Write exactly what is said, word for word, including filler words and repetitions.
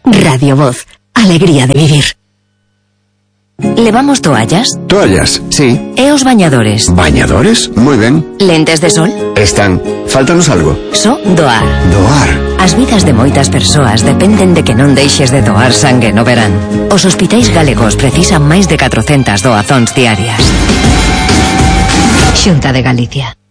Radio Voz, alegría de vivir. ¿Levamos toallas? Toallas, sí. E os bañadores? ¿Bañadores? Muy ben. Lentes de sol? Están. Fáltanos algo. So doar. Doar. As vidas de moitas persoas dependen de que non deixes de doar sangue no verán. Os hospitais galegos precisan máis de catrocentas doazóns diarias. Xunta de Galicia.